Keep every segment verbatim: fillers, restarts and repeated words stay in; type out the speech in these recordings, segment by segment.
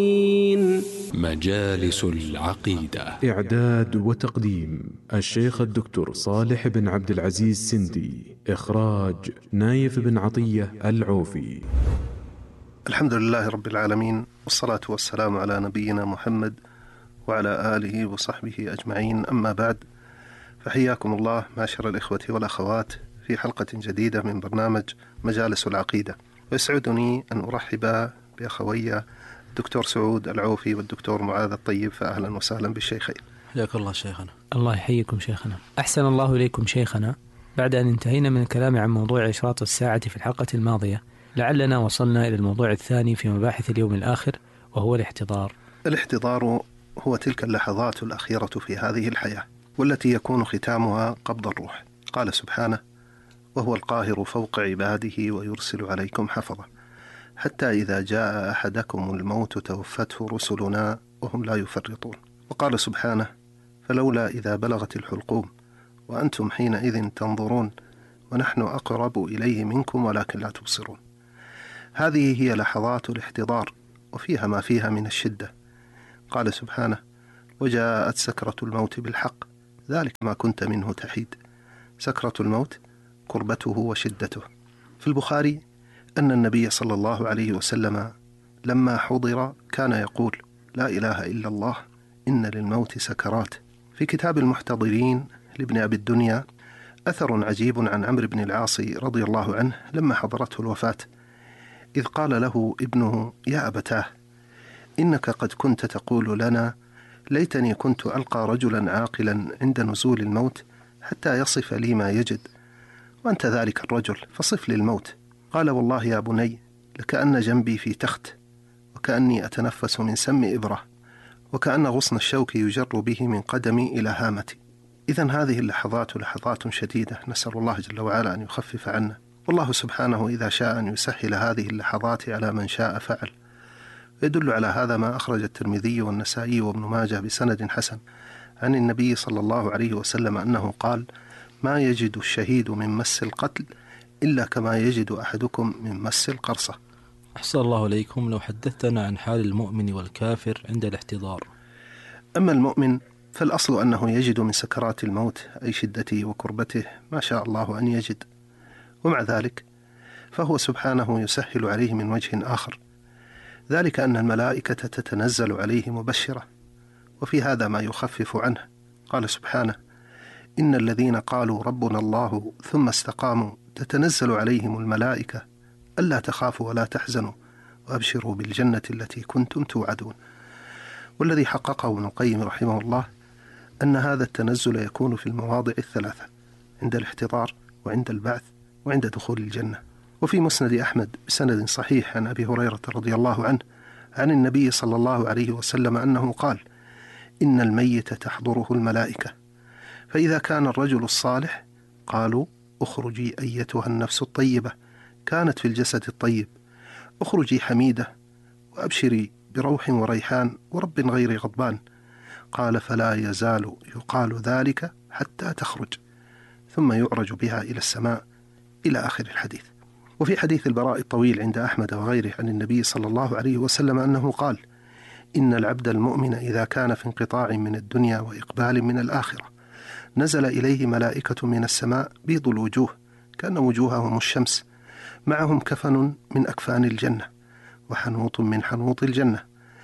مجالس العقيدة. إعداد وتقديم الشيخ الدكتور صالح بن عبد العزيز سندي. إخراج نايف بن عطية العوفي. الحمد لله رب العالمين، والصلاة والسلام على نبينا محمد وعلى آله وصحبه أجمعين. أما بعد، فحياكم الله معشر الإخوة والأخوات في حلقة جديدة من برنامج مجالس العقيدة. ويسعدني أن أرحب بأخوي الدكتور سعود العوفي والدكتور معاذ الطيب، فأهلا وسهلا بالشيخين. حياك الله شيخنا. الله يحييكم شيخنا. أحسن الله إليكم شيخنا. بعد أن انتهينا من الكلام عن موضوع إشراط الساعة في الحلقة الماضية، لعلنا وصلنا إلى الموضوع الثاني في مباحث اليوم الآخر، وهو الاحتضار. الاحتضار هو تلك اللحظات الأخيرة في هذه الحياة، والتي يكون ختامها قبض الروح. قال سبحانه: وهو القاهر فوق عباده ويرسل عليكم حفظة حتى إذا جاء أحدكم الموت توفته رسلنا وهم لا يفرطون. وقال سبحانه: فلولا إذا بلغت الحلقوم وأنتم حينئذ تنظرون ونحن أقرب إليه منكم ولكن لا تبصرون. هذه هي لحظات الاحتضار، وفيها ما فيها من الشدة. قال سبحانه: وجاءت سكرة الموت بالحق ذلك ما كنت منه تحيد. سكرة الموت قربته وشدته. في البخاري أن النبي صلى الله عليه وسلم لما حضر كان يقول: لا إله إلا الله إن للموت سكرات. في كتاب المحتضرين لابن أبي الدنيا أثر عجيب عن عمرو بن العاص رضي الله عنه لما حضرته الوفاة، إذ قال له ابنه: يا أبتاه، إنك قد كنت تقول لنا ليتني كنت ألقى رجلا عاقلا عند نزول الموت حتى يصف لي ما يجد، وأنت ذلك الرجل فصف لي الموت. قال: والله يا بني لكأن جنبي في تخت، وكأني أتنفس من سم إبرة، وكأن غصن الشوك يجر به من قدمي إلى هامتي. إذن هذه اللحظات لحظات شديدة، نسأل الله جل وعلا أن يخفف عنا. والله سبحانه إذا شاء أن يسهل هذه اللحظات على من شاء فعل. يدل على هذا ما أخرج الترمذي والنسائي وابن ماجه بسند حسن عن النبي صلى الله عليه وسلم أنه قال: ما يجد الشهيد من مس القتل إلا كما يجد أحدكم من مس القرصة. أحسن الله إليكم. لو حدثتنا عن حال المؤمن والكافر عند الاحتضار. أما المؤمن فالأصل أنه يجد من سكرات الموت أي شدته وكربته ما شاء الله أن يجد، ومع ذلك فهو سبحانه يسهل عليه من وجه آخر، ذلك أن الملائكة تتنزل عليه مبشرة، وفي هذا ما يخفف عنه. قال سبحانه: إن الذين قالوا ربنا الله ثم استقاموا تتنزل عليهم الملائكة ألا تخافوا ولا تحزنوا وأبشروا بالجنة التي كنتم توعدون. والذي حققه ابن القيم رحمه الله أن هذا التنزل يكون في المواضع الثلاثة: عند الاحتضار وعند البعث وعند دخول الجنة. وفي مسند أحمد بسند صحيح عن أبي هريرة رضي الله عنه عن النبي صلى الله عليه وسلم أنه قال: إن الميت تحضره الملائكة، فإذا كان الرجل الصالح قالوا: اخرجي أيتها النفس الطيبة كانت في الجسد الطيب، اخرجي حميدة وأبشري بروح وريحان ورب غير غضبان. قال: فلا يزال يقال ذلك حتى تخرج، ثم يعرج بها إلى السماء، إلى آخر الحديث. وفي حديث البراء الطويل عند أحمد وغيره عن النبي صلى الله عليه وسلم أنه قال: إن العبد المؤمن إذا كان في انقطاع من الدنيا وإقبال من الآخرة نزل إليه ملائكة من السماء بيض الوجوه كأن وجوههم الشمس، معهم كفن من أكفان الجنة وحنوط من حنوط الجنة،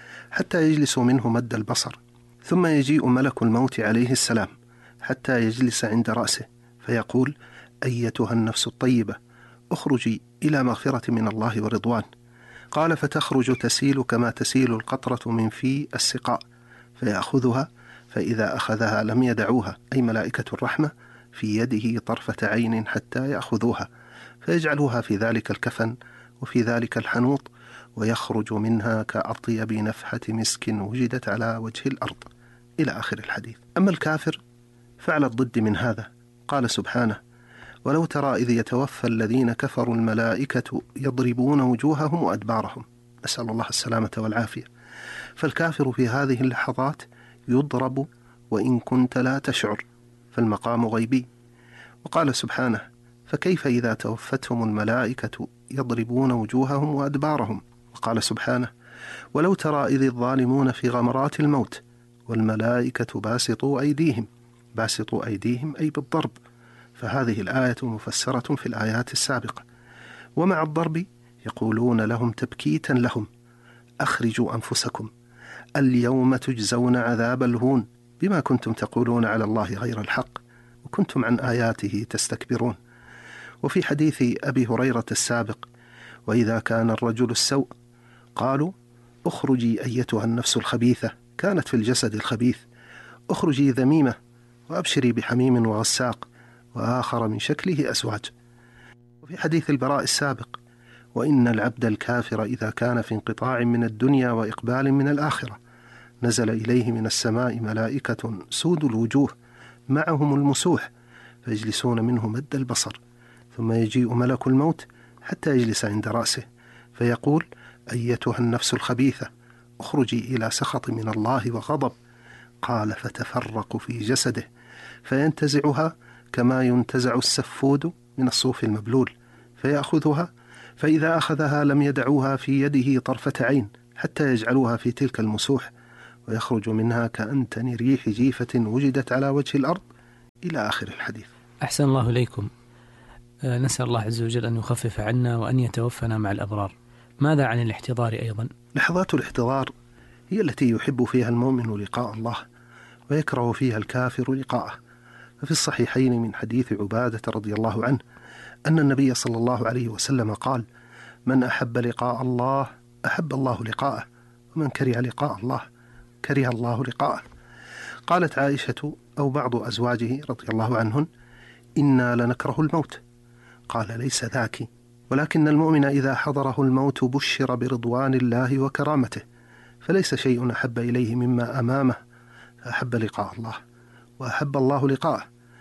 حتى يجلس منه مد البصر، ثم يجيء ملك الموت عليه السلام حتى يجلس عند رأسه فيقول: أيتها النفس الطيبة اخرجي إلى مغفرة من الله ورضوان. قال: فتخرج تسيل كما تسيل القطرة من في السقاء، فيأخذها، فإذا أخذها لم يدعوها أي ملائكة الرحمة في يده طرفة عين حتى يأخذوها، فيجعلوها في ذلك الكفن وفي ذلك الحنوط، ويخرج منها كأطيب نفحة مسك وجدت على وجه الأرض، إلى آخر الحديث. أما الكافر فعل الضد من هذا. قال سبحانه: ولو ترى إذ يتوفى الذين كفروا الملائكة يضربون وجوههم وأدبارهم، نسأل الله السلامة والعافية. فالكافر في هذه اللحظات يضرب وإن كنت لا تشعر، فالمقام غيبي. وقال سبحانه: فكيف إذا توفتهم الملائكة يضربون وجوههم وأدبارهم. وقال سبحانه: ولو ترى إذ الظالمون في غمرات الموت والملائكة باسطوا أيديهم باسطوا أيديهم أي بالضرب، فهذه الآية مفسرة في الآيات السابقة. ومع الضرب يقولون لهم تبكيتا لهم: أخرجوا أنفسكم اليوم تجزون عذاب الهون بما كنتم تقولون على الله غير الحق وكنتم عن آياته تستكبرون. وفي حديث أبي هريرة السابق: وإذا كان الرجل السوء قالوا: أخرجي أيتها النفس الخبيثة، كانت في الجسد الخبيث، أخرجي ذميمة وأبشري بحميم وغساق وآخر من شكله أزواج. وفي حديث البراء السابق: وإن العبد الكافر إذا كان في انقطاع من الدنيا وإقبال من الآخرة نزل إليه من السماء ملائكة سود الوجوه معهم المسوح فيجلسون منه مد البصر، ثم يجيء ملك الموت حتى يجلس عند رأسه فيقول: أيتها النفس الخبيثة اخرجي إلى سخط من الله وغضب. قال: فتفرق في جسده فينتزعها كما ينتزع السفود من الصوف المبلول، فيأخذها، فإذا أخذها لم يدعوها في يده طرفة عين حتى يجعلوها في تلك المسوح، ويخرج منها كأنتن ريح جيفة وجدت على وجه الأرض، إلى آخر الحديث. أحسن الله إليكم. نسأل الله عز وجل أن يخفف عنا وأن يتوفنا مع الأبرار. ماذا عن الاحتضار أيضا؟ لحظات الاحتضار هي التي يحب فيها المؤمن لقاء الله ويكره فيها الكافر لقاءه. ففي الصحيحين من حديث عبادة رضي الله عنه أن النبي صلى الله عليه وسلم قال: من أحب لقاء الله أحب الله لقاءه، ومن كره لقاء الله كره الله لقاءه. قالت عائشة أو بعض أزواجه رضي الله عنهن: إنا لنكره الموت. قال: ليس ذاك، ولكن المؤمن إذا حضره الموت بشر برضوان الله وكرامته، فليس شيء أحب إليه مما أمامه، فأحب لقاء الله وأحب الله لقاءه.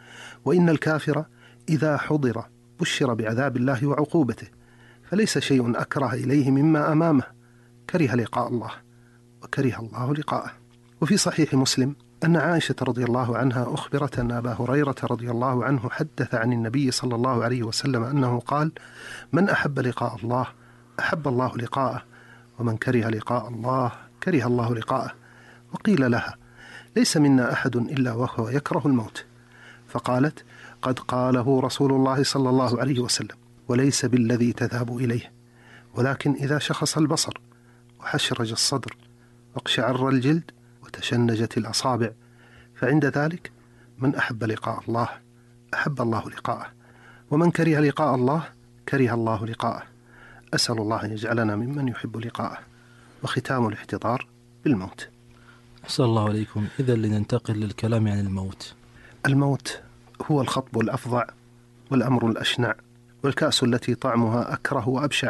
وإن الكافر إذا حضر بشر بعذاب الله وعقوبته، فليس شيء أكره إليه مما أمامه، كره لقاء الله وكره الله لقاءه. وفي صحيح مسلم أن عائشة رضي الله عنها أخبرت أن أبا هريرة رضي الله عنه حدث عن النبي صلى الله عليه وسلم أنه قال: من أحب لقاء الله أحب الله لقاءه، ومن كره لقاء الله كره الله لقاءه. وقيل لها: ليس منا أحد إلا وهو يكره الموت. فقالت: قد قاله رسول الله صلى الله عليه وسلم: وليس بالذي تذهب إليه، ولكن إذا شخص البصر وحشرج الصدر واقشعر الجلد وتشنجت الأصابع، فعند ذلك من أحب لقاء الله أحب الله لقاءه، ومن كره لقاء الله كره الله لقاءه. أسأل الله أن يجعلنا ممن يحب لقاءه. وختام الاحتضار بالموت. أحسن الله عليكم. إذا لننتقل للكلام عن الموت. الموت هو الخطب الأفظع والأمر الأشنع والكأس التي طعمها أكره وأبشع،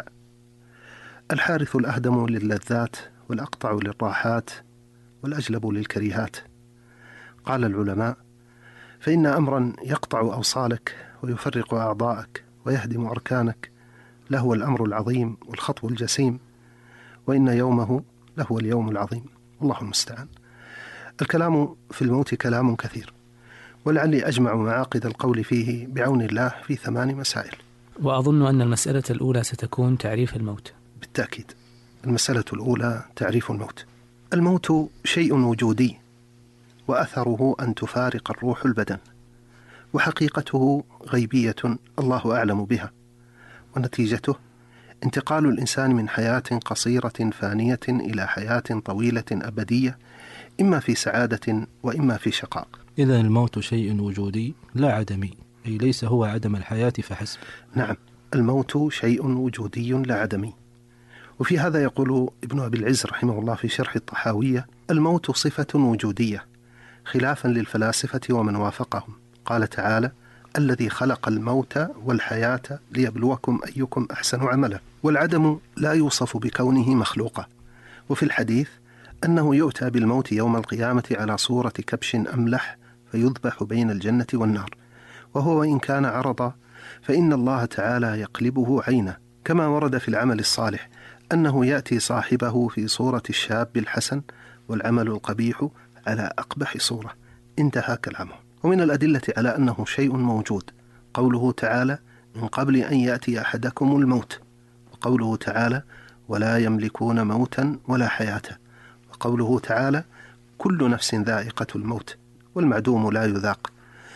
الحارث الأهدم للذات والأقطع للراحات والأجلب للكريهات. قال العلماء: فإن أمرا يقطع أوصالك ويفرق أعضاءك ويهدم أركانك لهو الأمر العظيم والخطو الجسيم، وإن يومه لهو اليوم العظيم، والله المستعان. الكلام في الموت كلام كثير، ولعلي أجمع معاقد القول فيه بعون الله في ثمان مسائل. وأظن أن المسألة الأولى ستكون تعريف الموت. بالتأكيد. المسألة الأولى تعريف الموت. الموت شيء وجودي، وأثره أن تفارق الروح البدن، وحقيقته غيبية الله أعلم بها، ونتيجته انتقال الإنسان من حياة قصيرة فانية إلى حياة طويلة أبدية، إما في سعادة وإما في شقاء. إذن الموت شيء وجودي لا عدمي، أي ليس هو عدم الحياة فحسب. نعم، الموت شيء وجودي لا عدمي. وفي هذا يقول ابن أبي العز رحمه الله في شرح الطحاوية: الموت صفة وجودية خلافا للفلاسفة ومن وافقهم. قال تعالى: الذي خلق الموت والحياة ليبلوكم أيكم أحسن عملا. والعدم لا يوصف بكونه مخلوقا. وفي الحديث أنه يؤتى بالموت يوم القيامة على صورة كبش أملح فيذبح بين الجنة والنار، وهو وإن كان عرضا فإن الله تعالى يقلبه عينه، كما ورد في العمل الصالح أنه يأتي صاحبه في صورة الشاب الحسن والعمل القبيح على أقبح صورة. انتهى كلامه. ومن الأدلة على أنه شيء موجود قوله تعالى: من قبل أن يأتي أحدكم الموت، وقوله تعالى: ولا يملكون موتا ولا حياة. وقوله تعالى كل نفس ذائقة الموت والمعدوم لا يذاق.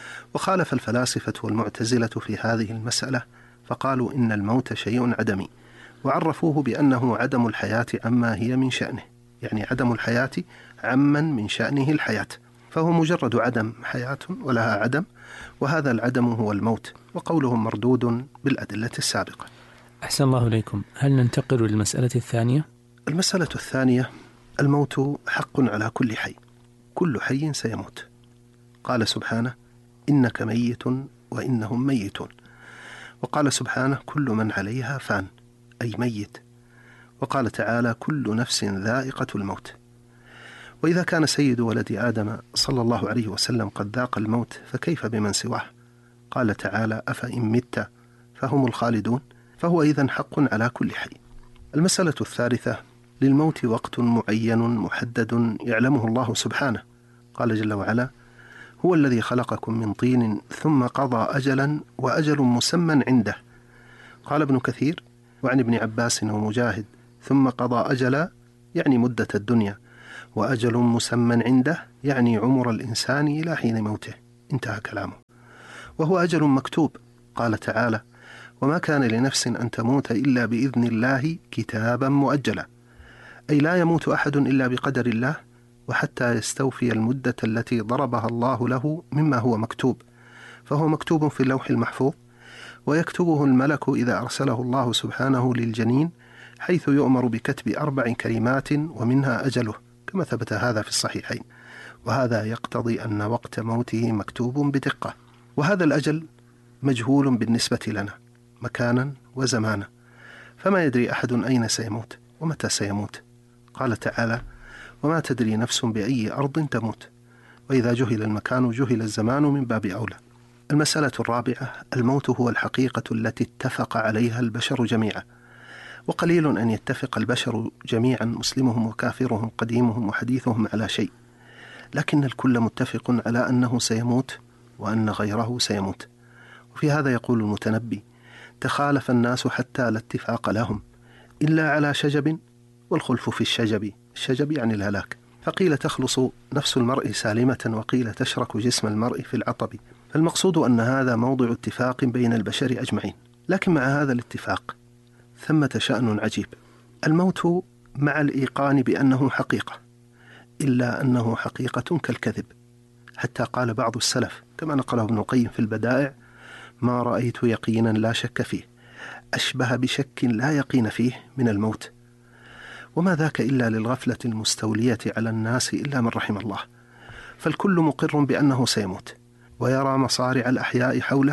وخالف الفلاسفة والمعتزلة في هذه المسألة فقالوا إن الموت شيء عدمي، وعرفوه بأنه عدم الحياة عما هي من شأنه، يعني عدم الحياة عمن من شأنه الحياة، فهو مجرد عدم حياة ولها عدم، وهذا العدم هو الموت، وقولهم مردود بالأدلة السابقة. أحسن الله إليكم. هل ننتقل للمسألة الثانية؟ المسألة الثانية: الموت حق على كل حي، كل حي سيموت. قال سبحانه إنك ميت وإنهم ميتون. وقال سبحانه كل من عليها فان، أي ميت. وقال تعالى كل نفس ذائقة الموت. وإذا كان سيد ولد آدم صلى الله عليه وسلم قد ذاق الموت فكيف بمن سواه؟ قال تعالى أفإن مت فهم الخالدون، فهو إذن حق على كل حي. المسألة الثالثة: للموت وقت معين محدد يعلمه الله سبحانه. قال جل وعلا هو الذي خلقكم من طين ثم قضى أجلا وأجل مسمى عنده. قال ابن كثير وعن ابن عباس ومجاهد ثم قضى أجلا يعني مدة الدنيا، وأجل مسمى عنده يعني عمر الإنسان إلى حين موته. انتهى كلامه. وهو أجل مكتوب. قال تعالى وما كان لنفس أن تموت إلا بإذن الله كتابا مؤجلا، أي لا يموت أحد إلا بقدر الله، وحتى يستوفي المدة التي ضربها الله له مما هو مكتوب، فهو مكتوب في اللوح المحفوظ، ويكتبه الملك إذا أرسله الله سبحانه للجنين، حيث يؤمر بكتب أربع كلمات ومنها أجله، كما ثبت هذا في الصحيحين. وهذا يقتضي أن وقت موته مكتوب بدقة. وهذا الأجل مجهول بالنسبة لنا مكانا وزمانا، فما يدري أحد أين سيموت ومتى سيموت. قال تعالى وما تدري نفس بأي أرض تموت، وإذا جهل المكان جهل الزمان من باب أولى. المسألة الرابعة: الموت هو الحقيقة التي اتفق عليها البشر جميعا، وقليل أن يتفق البشر جميعا مسلمهم وكافرهم قديمهم وحديثهم على شيء، لكن الكل متفق على أنه سيموت وأن غيره سيموت. وفي هذا يقول المتنبي تخالف الناس حتى لا اتفاق لهم إلا على شجب، والخلف في الشجب، الشجب يعني الهلاك، فقيل تخلص نفس المرء سالمة وقيل تشرك جسم المرء في العطب. فالمقصود أن هذا موضع اتفاق بين البشر أجمعين، لكن مع هذا الاتفاق ثمة شأن عجيب: الموت مع الإيقان بأنه حقيقة، إلا أنه حقيقة كالكذب، حتى قال بعض السلف كما نقله ابن القيم في البدائع ما رأيت يقينا لا شك فيه أشبه بشك لا يقين فيه من الموت. وما ذاك إلا للغفلة المستولية على الناس إلا من رحم الله، فالكل مقر بأنه سيموت ويرى مصارع الأحياء حوله،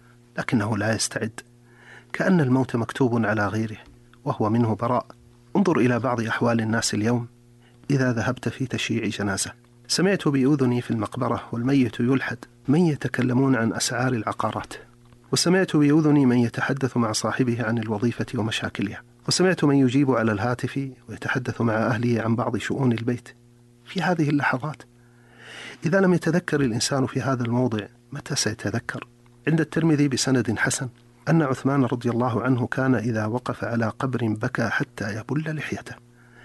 لكنه لا يستعد، كأن الموت مكتوب على غيره وهو منه براء. انظر إلى بعض أحوال الناس اليوم إذا ذهبت في تشييع جنازة. سمعت بأذني في المقبرة والميت يلحد من يتكلمون عن أسعار العقارات، وسمعت بأذني من يتحدث مع صاحبه عن الوظيفة ومشاكلها، وسمعت من يجيب على الهاتف ويتحدث مع أهله عن بعض شؤون البيت. في هذه اللحظات إذا لم يتذكر الإنسان في هذا الموضع متى سيتذكر؟ عند الترمذي بسند حسن أن عثمان رضي الله عنه كان إذا وقف على قبر بكى حتى يبل لحيته،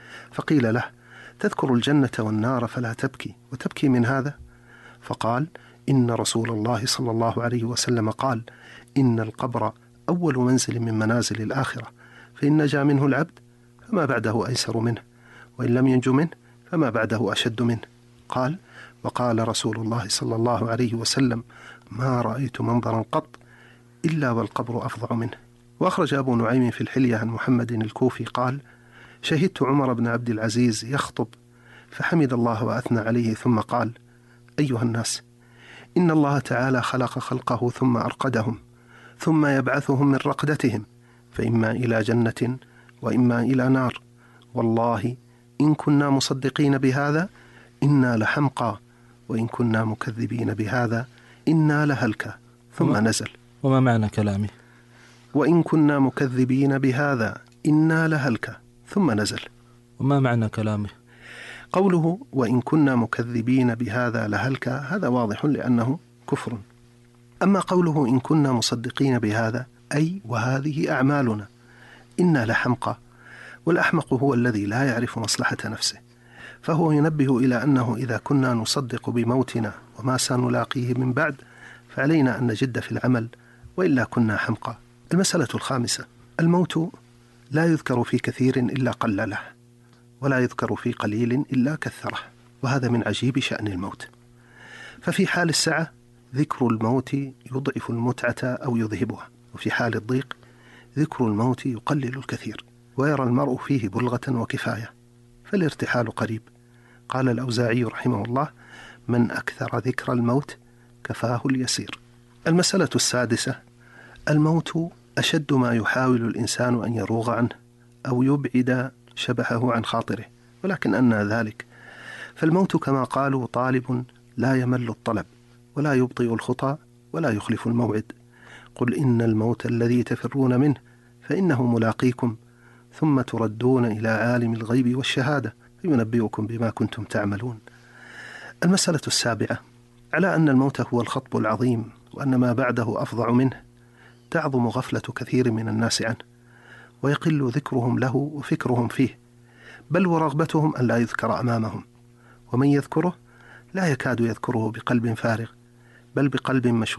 فقيل له تذكر الجنة والنار فلا تبكي وتبكي من هذا؟ فقال إن رسول الله صلى الله عليه وسلم قال إن القبر أول منزل من منازل الآخرة، فإن نجا منه العبد فما بعده أيسر منه، وإن لم ينج منه فما بعده أشد منه. قال وقال رسول الله صلى الله عليه وسلم ما رأيت منظرا قط إلا والقبر أفظع منه. وأخرج أبو نعيم في الحلية عن محمد الكوفي قال شهدت عمر بن عبد العزيز يخطب فحمد الله وأثنى عليه ثم قال أيها الناس إن الله تعالى خلق خلقه ثم أرقدهم ثم يبعثهم من رقدتهم، فإما إلى جنة وإما إلى نار، والله إن كنا مصدقين بهذا إنا لحمقى، وإن كنا مكذبين بهذا إنا لهلكى. ثم وما نزل وما معنى كلامه؟ وإن كنا مكذبين بهذا إنا لهلكى. ثم نزل وما معنى كلامه؟ قوله وإن كنا مكذبين بهذا لهلكى هذا واضح لأنه كفر. أما قوله إن كنا مصدقين بهذا أي وهذه أعمالنا إنا لحمقى، والأحمق هو الذي لا يعرف مصلحة نفسه، فهو ينبه إلى أنه إذا كنا نصدق بموتنا وما سنلاقيه من بعد فعلينا أن نجد في العمل وإلا كنا حمقى. المسألة الخامسة: الموت لا يذكر في كثير إلا قلله، ولا يذكر في قليل إلا كثره، وهذا من عجيب شأن الموت. ففي حال السعة ذكر الموت يضعف المتعة أو يذهبها، وفي حال الضيق ذكر الموت يقلل الكثير، ويرى المرء فيه بلغة وكفاية، فالارتحال قريب. قال الأوزاعي رحمه الله: من أكثر ذكر الموت كفاه اليسير. المسألة السادسة: الموت أشد ما يحاول الإنسان أن يروغ عنه أو يبعد شبحه عن خاطره، ولكن أن ذلك، فالموت كما قالوا طالب لا يمل الطلب ولا يبطئ الخطى ولا يخلف الموعد. قل إن الموت الذي تفرون منه فإنه ملاقيكم ثم تردون إلى عالم الغيب والشهادة فينبئكم بما كنتم تعملون. المسألة السابعة: على أن الموت هو الخطب العظيم وأن ما بعده أفظع منه، تعظم غفلة كثير من الناس عنه، ويقل ذكرهم له وفكرهم فيه، بل ورغبتهم أن لا يذكر أمامهم، ومن يذكره لا يكاد يذكره بقلب فارغ، بل بقلب مشغول